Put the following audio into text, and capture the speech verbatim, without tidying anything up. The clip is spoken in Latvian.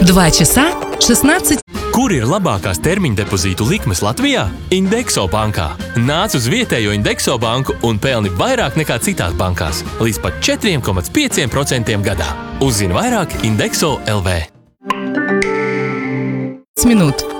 два часа шестнадцать. Kur ir labākās termiņa depozītu likmes Latvijā? Indexo bankā. Nāc uz vietējo Indexo banku un pelni vairāk nekā citās bankās. Līdz pat četri komā pieci procenti gadā. Uzzini vairāk Indexo L V. Минут.